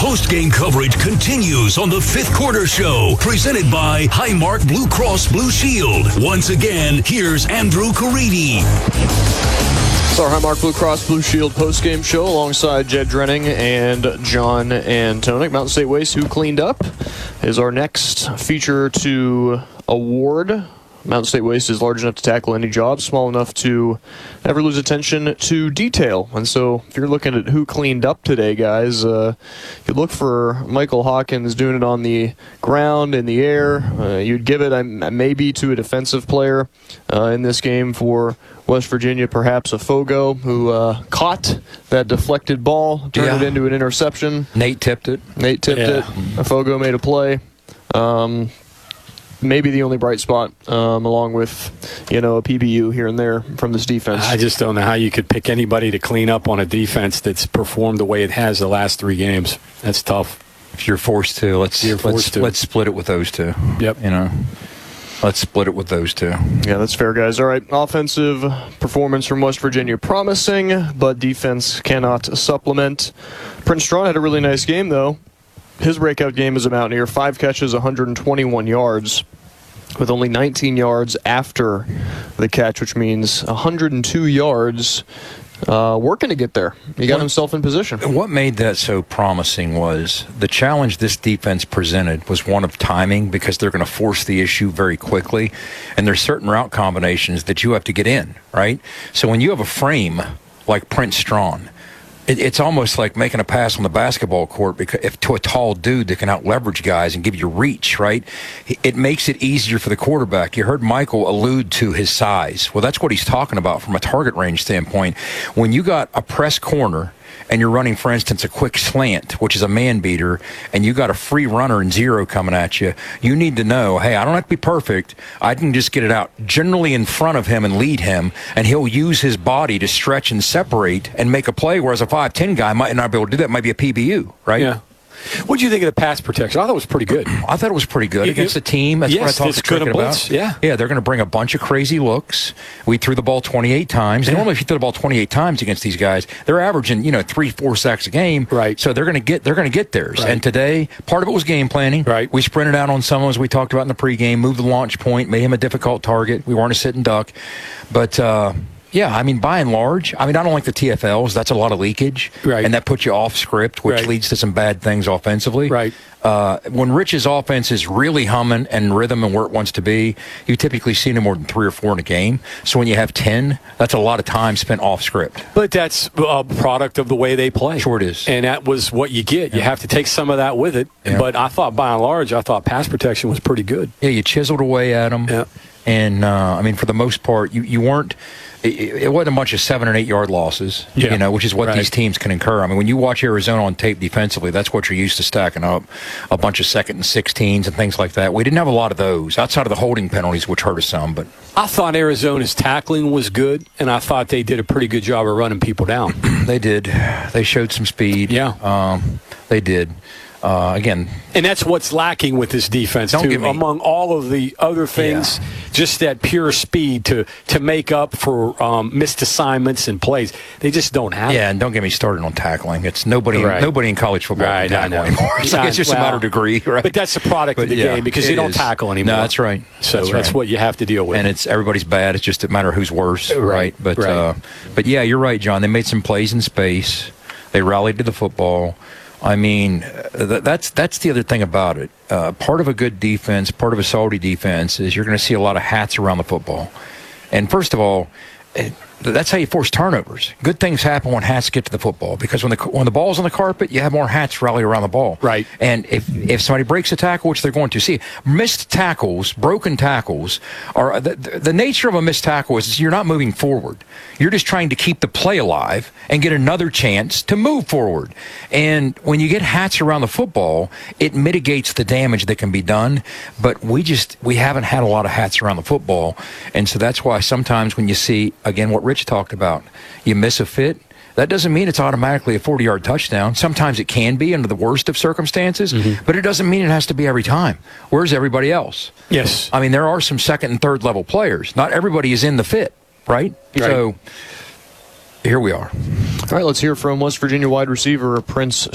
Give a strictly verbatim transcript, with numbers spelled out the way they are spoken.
Post-game coverage continues on the Fifth Quarter Show, presented by Highmark Blue Cross Blue Shield. Once again, here's Andrew Caridi. It's our Highmark Blue Cross Blue Shield post-game show alongside Jed Drenning and John Antonik. Mountain State Waste, who cleaned up, is our next feature to award. Mountain State Waste is large enough to tackle any job, small enough to never lose attention to detail. And so if you're looking at who cleaned up today, guys, uh, you look for Michael Hawkins doing it on the ground, in the air. Uh, you'd give it uh, maybe to a defensive player uh, in this game for West Virginia, perhaps a Fogo, who uh, caught that deflected ball, turned yeah. it into an interception. Nate tipped it. Nate tipped yeah. it. A Fogo made a play. Um, maybe the only bright spot, um, along with, you know, a P B U here and there from this defense. I just don't know how you could pick anybody to clean up on a defense that's performed the way it has the last three games. That's tough. If you're forced to, let's you're forced let's, to. let's split it with those two. Yep. You know, let's split it with those two. Yeah, that's fair, guys. All right, offensive performance from West Virginia promising, but defense cannot supplement. Prince Straughn had a really nice game, though. His breakout game as a Mountaineer, five catches, one hundred twenty-one yards, with only nineteen yards after the catch, which means one hundred two yards uh, working to get there. He got what, himself in position. What made that so promising was the challenge this defense presented was one of timing, because they're going to force the issue very quickly, and there's certain route combinations that you have to get in, right? So when you have a frame like Prince Straughn, It, it's almost like making a pass on the basketball court because if to a tall dude that can out-leverage guys and give you reach, right? It makes it easier for the quarterback. You heard Michael allude to his size. Well, that's what he's talking about from a target range standpoint. When you got a press corner and you're running, for instance, a quick slant, which is a man beater, and you got a free runner and zero coming at you, you need to know, hey, I don't have to be perfect. I can just get it out generally in front of him and lead him, and he'll use his body to stretch and separate and make a play, whereas a five ten guy might not be able to do that. It might be a P B U, right? Yeah. What did you think of the pass protection? I thought it was pretty good. I thought it was pretty good it, against it, the team. That's yes, what I talked it's to Trickett blitz. about. Yeah, yeah, they're going to bring a bunch of crazy looks. We threw the ball twenty-eight times. Yeah. Normally, if you throw the ball twenty-eight times against these guys, they're averaging, you know, three, four sacks a game. Right. So they're going to get they're going to get theirs. Right. And today, part of it was game planning. Right. We sprinted out on someone, as we talked about in the pregame, moved the launch point, made him a difficult target. We weren't a sit and duck, but. Uh, Yeah, I mean, by and large, I mean, I don't like the T F Ls. That's a lot of leakage. Right. And that puts you off script, which right. leads to some bad things offensively. Right. Uh, when Rich's offense is really humming and rhythm and where it wants to be, you typically see no more than three or four in a game. So when you have ten, that's a lot of time spent off script. But that's a product of the way they play. Sure it is. And that was what you get. You yeah. have to take some of that with it. Yeah. But I thought, by and large, I thought pass protection was pretty good. Yeah, you chiseled away at them. Yeah. And, uh, I mean, for the most part, you, you weren't – it wasn't a bunch of seven and eight yard losses, yeah. you know, which is what right. these teams can incur. I mean, when you watch Arizona on tape defensively, that's what you're used to stacking up, a bunch of second and sixteens and things like that. We didn't have a lot of those outside of the holding penalties, which hurt us some. But I thought Arizona's tackling was good, and I thought they did a pretty good job of running people down. They did. They showed some speed. Yeah, um, they did. Uh, again, and that's what's lacking with this defense don't too. Get me, among all of the other things, yeah. just that pure speed to to make up for um, missed assignments and plays. They just don't have. Yeah, it. and don't get me started on tackling. It's nobody. Right. Nobody in college football right, can tackle anymore. It's, like it's just well, a matter of degree, right? But that's the product but of the yeah, game because they don't is. tackle anymore. No, that's right. So that's, that's right. what you have to deal with. And it's everybody's bad. It's just a matter of who's worse, right? right? But right. Uh, but yeah, you're right, John. They made some plays in space. They rallied to the football. I mean, th- that's that's the other thing about it. Uh, part of a good defense, part of a solid defense, is you're going to see a lot of hats around the football. And first of all, it, that's how you force turnovers. Good things happen when hats get to the football because when the when the ball's on the carpet, you have more hats rally around the ball. Right. And if if somebody breaks a tackle, which they're going to see, missed tackles, broken tackles, are the, the nature of a missed tackle is you're not moving forward. You're just trying to keep the play alive and get another chance to move forward. And when you get hats around the football, it mitigates the damage that can be done. But we just we haven't had a lot of hats around the football, and so that's why sometimes when you see again what Rich talked about, you miss a fit. That doesn't mean it's automatically a forty-yard touchdown. Sometimes it can be under the worst of circumstances, mm-hmm. but it doesn't mean it has to be every time. Where's everybody else? Yes. I mean, there are some second and third level players. Not everybody is in the fit, right? right. So here we are. All right, let's hear from West Virginia wide receiver Prince